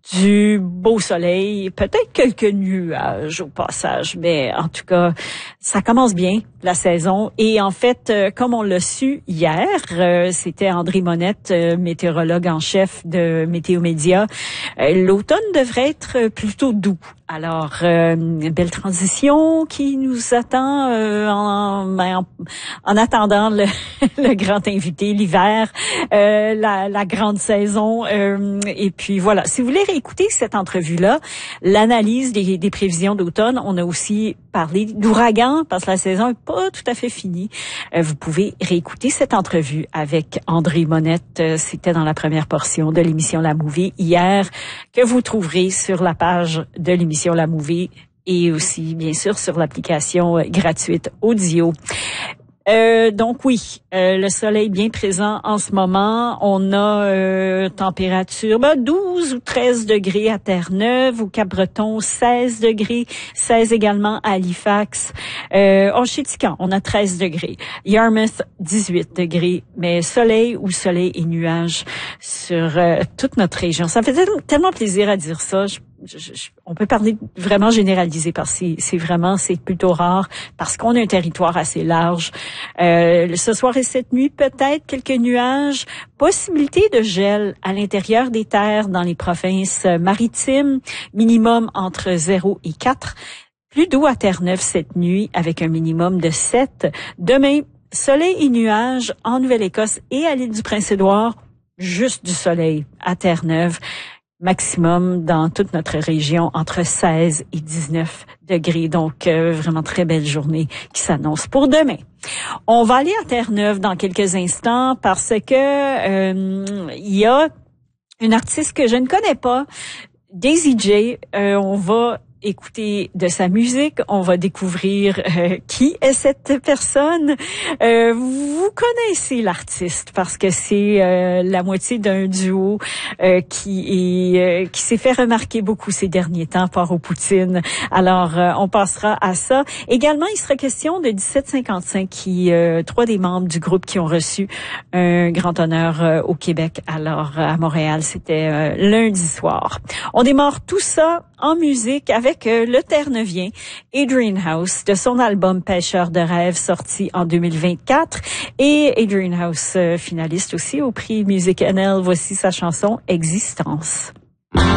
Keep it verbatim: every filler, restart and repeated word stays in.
du beau soleil, peut-être quelques nuages au passage, mais en tout cas, ça commence bien la saison. Et en fait, euh, comme on l'a su hier, euh, c'était André Monette, euh, météorologue en chef de Météo Média. Euh, l'automne devrait être plutôt doux. Alors, euh, une belle transition qui nous attend euh, en, en, en attendant le, le grand invité, l'hiver, euh, la, la grande saison. Euh, et puis voilà, si vous voulez réécouter cette entrevue-là, l'analyse des, des prévisions d'automne, on a aussi parlé d'ouragan parce que la saison est pas tout à fait finie. Euh, vous pouvez réécouter cette entrevue avec André Monette. Euh, C'était dans la première portion de l'émission La Movie hier que vous trouverez sur la page de l'émission La Movie et aussi, bien sûr, sur l'application euh, gratuite Audio. Euh, donc oui, euh, le soleil bien présent en ce moment. On a euh, température ben, douze ou treize degrés à Terre-Neuve, au Cap-Breton seize degrés, seize également à Halifax. Euh, en Chéticamp, on a treize degrés. Yarmouth, dix-huit degrés, mais soleil ou soleil et nuages sur euh, toute notre région. Ça me fait tellement plaisir à dire ça. Je Je, je, on peut parler vraiment généralisé parce que c'est vraiment, c'est plutôt rare parce qu'on a un territoire assez large. Euh, ce soir et cette nuit, peut-être quelques nuages, possibilité de gel à l'intérieur des terres dans les provinces maritimes, minimum entre zéro et quatre. Plus doux à Terre-Neuve cette nuit avec un minimum de sept. Demain, soleil et nuages en Nouvelle-Écosse et à l'île du Prince-Édouard, juste du soleil à Terre-Neuve. Maximum dans toute notre région entre seize et dix-neuf degrés. Donc, euh, vraiment très belle journée qui s'annonce pour demain. On va aller à Terre-Neuve dans quelques instants parce que euh, il y a une artiste que je ne connais pas, Daisy J. Euh, on va écouter de sa musique, on va découvrir euh, qui est cette personne. Euh, vous connaissez l'artiste parce que c'est euh, la moitié d'un duo euh, qui est euh, qui s'est fait remarquer beaucoup ces derniers temps par aux Poutines. Alors euh, on passera à ça. Également, il sera question de dix-sept cinquante-cinq, qui euh, trois des membres du groupe qui ont reçu un grand honneur euh, au Québec. Alors à Montréal, c'était euh, lundi soir. On démarre tout ça en musique avec euh, le Terre-Neuvien Adrian House de son album Pêcheur de rêves sorti en deux mille vingt-quatre et Adrian House euh, finaliste aussi au prix Musique N L. Voici sa chanson Existence.